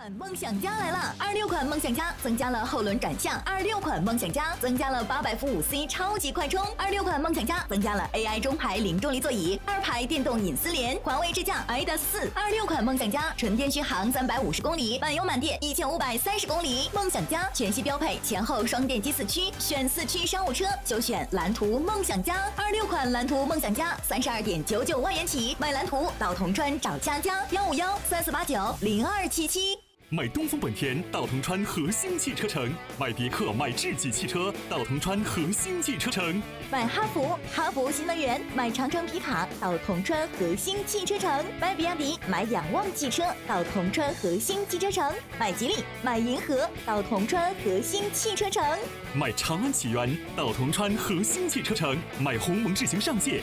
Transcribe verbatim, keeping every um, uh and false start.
款梦想家来了！二六款梦想家增加了后轮转向，二六款梦想家增加了八百伏五 C 超级快充，二六款梦想家增加了 A I 中排零重力座椅，二排电动隐私帘，环卫支架 I D A S 四。二六款梦想家纯电续航三百五十公里，满油满电一千五百三十公里。梦想家全系标配前后双电机四驱，选四驱商务车就选蓝图梦想家。二六款蓝图梦想家三十二点九九万元起，买蓝图到铜川找佳佳，幺五幺三四八九零二七七。 买东风本田到铜川核心汽车城，买别克买智己汽车到铜川核心汽车城， 买哈弗哈弗新能源，买长城皮卡到铜川核心汽车城，买比亚迪买仰望汽车到铜川核心汽车城，买吉利买银河到铜川核心汽车城， 买长安启源到铜川核心汽车城，买鸿蒙智行上界